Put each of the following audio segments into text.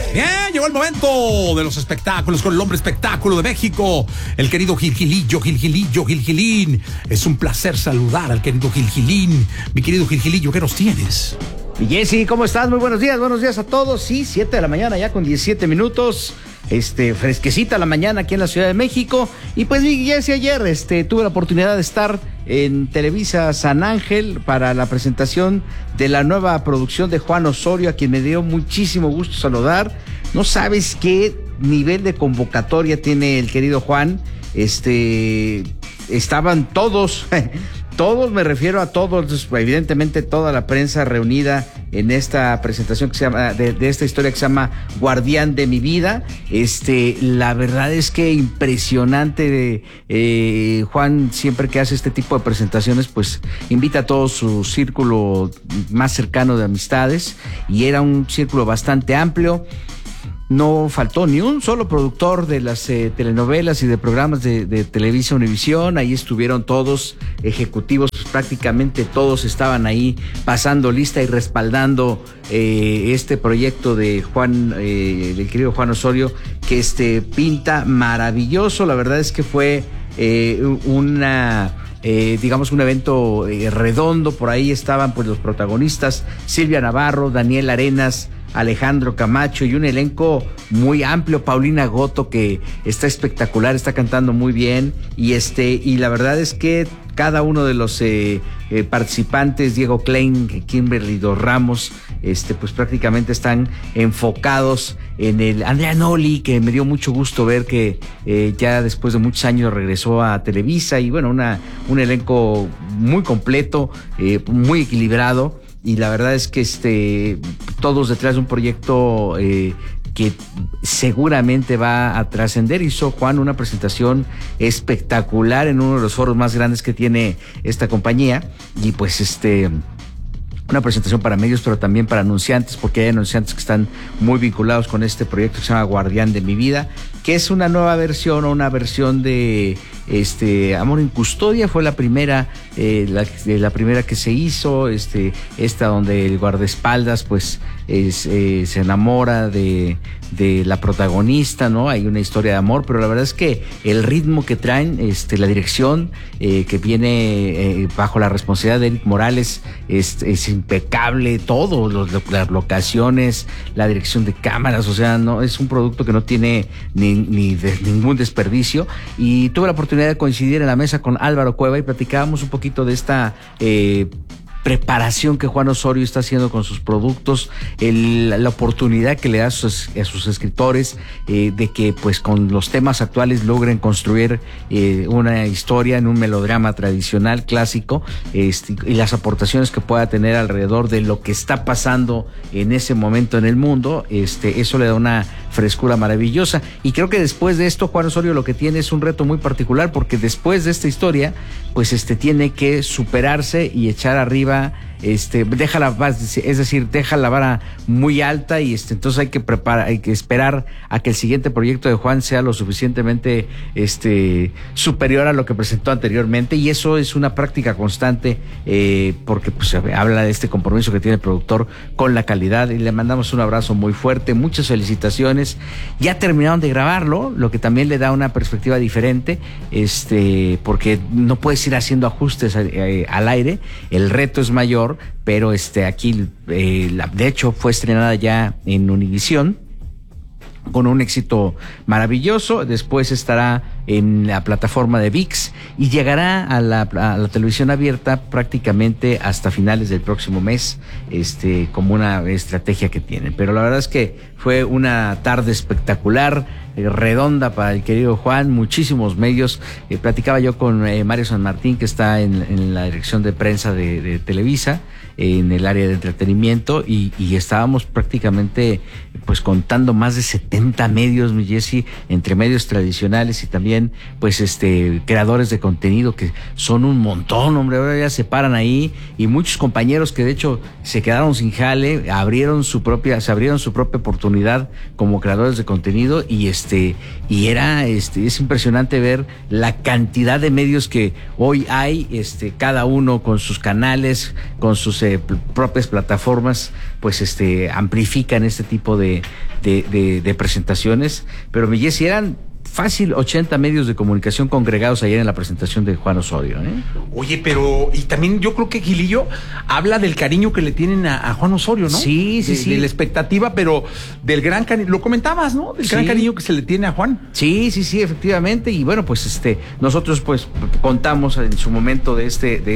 Bien, llegó el momento de los espectáculos con el hombre espectáculo de México, el querido Gilgilín. Es un placer saludar al querido Gilgilín. Mi querido Gilgilillo, ¿qué nos tienes? Y Jessy, ¿cómo estás? Muy buenos días a todos. Sí, 7 de la mañana ya con 17 minutos. Fresquecita la mañana aquí en la Ciudad de México. Y pues, mi Jessy, ayer tuve la oportunidad de estar en Televisa San Ángel para la presentación de la nueva producción de Juan Osorio, a quien me dio muchísimo gusto saludar. No sabes qué nivel de convocatoria tiene el querido Juan. Estaban todos... Todos, me refiero a todos, evidentemente toda la prensa reunida en esta presentación que se llama, de esta historia que se llama Guardián de mi vida. La verdad es que impresionante. Juan, siempre que hace este tipo de presentaciones, pues invita a todo su círculo más cercano de amistades, y era un círculo bastante amplio. No faltó ni un solo productor de las telenovelas y de programas de Televisa Univisión. Ahí estuvieron todos ejecutivos, pues prácticamente todos estaban ahí pasando lista y respaldando este proyecto de Juan, del querido Juan Osorio, que pinta maravilloso. La verdad es que fue un evento redondo. Por ahí estaban pues los protagonistas: Silvia Navarro, Daniel Arenas, Alejandro Camacho, y un elenco muy amplio. Paulina Goto, que está espectacular, está cantando muy bien, y la verdad es que cada uno de los participantes, Diego Klein, Kimberly Dos Ramos, pues prácticamente están enfocados en el Andrea Noli, que me dio mucho gusto ver que ya después de muchos años regresó a Televisa, y bueno, un elenco muy completo, muy equilibrado. Y la verdad es que todos detrás de un proyecto que seguramente va a trascender. Hizo Juan una presentación espectacular en uno de los foros más grandes que tiene esta compañía, y pues una presentación para medios, pero también para anunciantes, porque hay anunciantes que están muy vinculados con este proyecto que se llama Guardián de mi vida, que es una nueva versión, o una versión de Amor en Custodia. Fue la primera, la primera que se hizo, esta donde el guardaespaldas pues se enamora de la protagonista, ¿no? Hay una historia de amor, pero la verdad es que el ritmo que traen, la dirección que viene bajo la responsabilidad de Eric Morales es impecable. Todo, las locaciones, la dirección de cámaras, o sea, no es un producto que no tiene ningún desperdicio. Y tuve la oportunidad de coincidir en la mesa con Álvaro Cueva y platicábamos un poquito de esta preparación que Juan Osorio está haciendo con sus productos, la oportunidad que le da a sus escritores de que pues con los temas actuales logren construir una historia en un melodrama tradicional, clásico, y las aportaciones que pueda tener alrededor de lo que está pasando en ese momento en el mundo. Eso le da una frescura maravillosa, y creo que después de esto Juan Osorio lo que tiene es un reto muy particular, porque después de esta historia pues tiene que superarse y echar arriba, deja la vara muy alta, y entonces hay que esperar a que el siguiente proyecto de Juan sea lo suficientemente superior a lo que presentó anteriormente, y eso es una práctica constante, porque pues habla de este compromiso que tiene el productor con la calidad, y le mandamos un abrazo muy fuerte, muchas felicitaciones. Ya terminaron de grabarlo, lo que también le da una perspectiva diferente, porque no puedes ir haciendo ajustes al aire, el reto es mayor, pero aquí de hecho fue estrenada ya en Univisión con un éxito maravilloso. Después estará en la plataforma de ViX y llegará a la televisión abierta prácticamente hasta finales del próximo mes, como una estrategia que tienen. Pero la verdad es que fue una tarde espectacular, redonda para el querido Juan, muchísimos medios. Platicaba yo con Mario San Martín, que está en la dirección de prensa de Televisa, en el área de entretenimiento, y estábamos prácticamente pues contando más de 70 medios, mi Jessy, entre medios tradicionales y también también, pues, creadores de contenido, que son un montón, hombre, ahora ya se paran ahí, y muchos compañeros que de hecho se quedaron sin jale, se abrieron su propia oportunidad como creadores de contenido, y es impresionante ver la cantidad de medios que hoy hay, cada uno con sus canales, con sus propias plataformas, pues amplifican este tipo de presentaciones. Pero mi Jessy, eran fácil 80 medios de comunicación congregados ayer en la presentación de Juan Osorio, ¿eh? Oye, pero y también yo creo que Gilillo habla del cariño que le tienen a Juan Osorio, ¿no? Sí. De la expectativa, pero del gran cariño, lo comentabas, ¿no? Del gran cariño que se le tiene a Juan. Sí, efectivamente. Y bueno, pues nosotros pues contamos en su momento de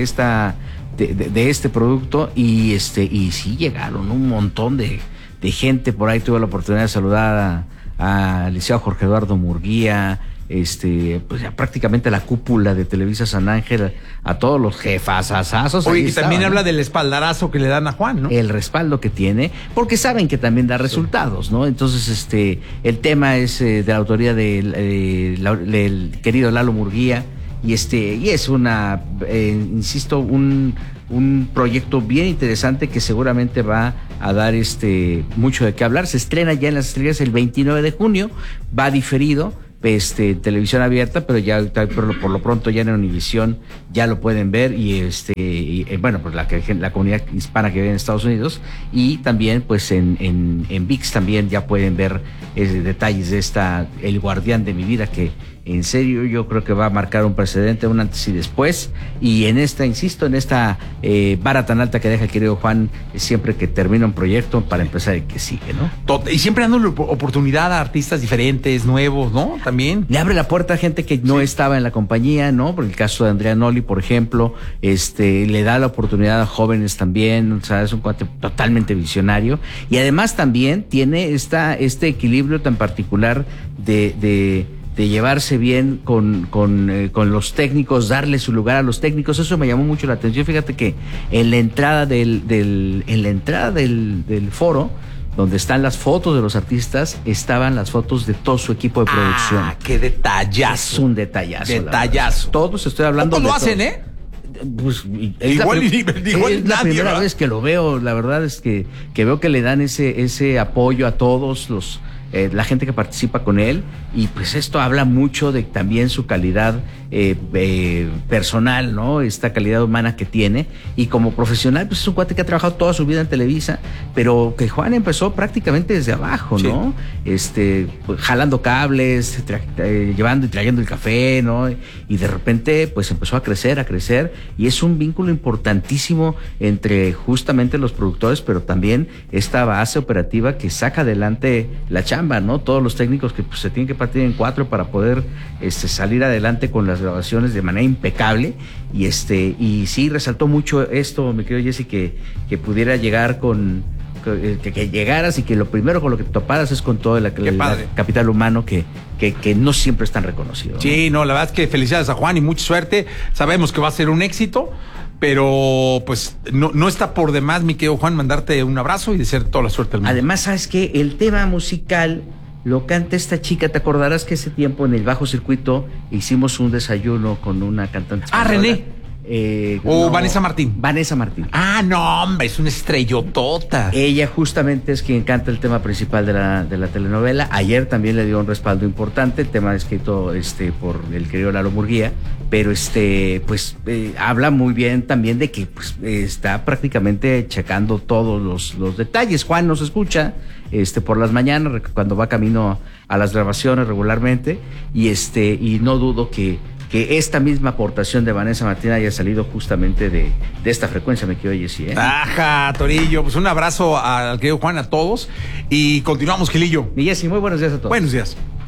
este producto, y sí llegaron un montón de gente por ahí. Tuve la oportunidad de saludar al licenciado Jorge Eduardo Murguía, pues ya prácticamente la cúpula de Televisa San Ángel, a todos los jefazazazos. Oye, y también habla del espaldarazo que le dan a Juan, ¿no? El respaldo que tiene, porque saben que también da resultados, ¿no? Entonces, el tema es de la autoría del querido Lalo Murguía, y es insisto, un proyecto bien interesante que seguramente va a dar mucho de qué hablar. Se estrena ya en Las Estrellas el 29 de junio, va diferido, televisión abierta, pero ya por lo pronto ya en Univisión ya lo pueden ver, y bueno, pues la comunidad hispana que vive en Estados Unidos, y también pues en ViX también ya pueden ver detalles de El Guardián de mi vida, que en serio yo creo que va a marcar un precedente, un antes y después, y en esta vara tan alta que deja el querido Juan siempre que termina un proyecto para empezar el que sigue, ¿no? Y siempre dándole oportunidad a artistas diferentes, nuevos, ¿no? También. Le abre la puerta a gente que no estaba en la compañía, ¿no? Por el caso de Andrea Noli, por ejemplo, le da la oportunidad a jóvenes también, o sea, es un cuate totalmente visionario, y además también tiene este equilibrio tan particular de llevarse bien con los técnicos, darle su lugar a los técnicos. Eso me llamó mucho la atención. Fíjate que en la entrada del foro, donde están las fotos de los artistas, estaban las fotos de todo su equipo de producción. ¡Ah, qué detallazo! Es un detallazo. Detallazo. Todos, estoy hablando ¿Cómo de lo hacen, Pues, igual es la primera vez que lo veo. La verdad es que veo que le dan ese apoyo a todos la gente que participa con él, y pues esto habla mucho de también su calidad personal, ¿no? Esta calidad humana que tiene, y como profesional, pues es un cuate que ha trabajado toda su vida en Televisa, pero que Juan empezó prácticamente desde abajo, ¿no? Sí. Pues, jalando cables, llevando y trayendo el café, ¿no? Y de repente, pues empezó a crecer, y es un vínculo importantísimo entre justamente los productores, pero también esta base operativa que saca adelante la chamba, ¿no? Todos los técnicos que pues, se tienen que partir en cuatro para poder salir adelante con las grabaciones de manera impecable, y sí resaltó mucho esto, mi querido Jessy, que pudiera llegar que llegaras, y que lo primero con lo que te toparas es con todo el capital humano que no siempre es tan reconocido, ¿no? Sí, no, la verdad es que felicidades a Juan y mucha suerte. Sabemos que va a ser un éxito, pero pues no está por demás, mi querido Juan, mandarte un abrazo y desearte toda la suerte del mundo. Además, ¿sabes qué? El tema musical lo canta esta chica. ¿Te acordarás que ese tiempo en el Bajo Circuito hicimos un desayuno con una cantante española? René. Vanessa Martín. Vanessa Martín. No, hombre, es una estrellotota. Ella justamente es quien canta el tema principal de la telenovela. Ayer también le dio un respaldo importante, el tema escrito por el querido Lalo Murguía, pero habla muy bien también de que pues, está prácticamente checando todos los detalles. Juan nos escucha por las mañanas cuando va camino a las grabaciones regularmente, y no dudo que esta misma aportación de Vanessa Martín haya salido justamente de esta frecuencia, me quiero decir, ¿eh? Ajá, Torillo, pues un abrazo al querido Juan, a todos, y continuamos, Gilillo. Y Jessy, muy buenos días a todos. Buenos días.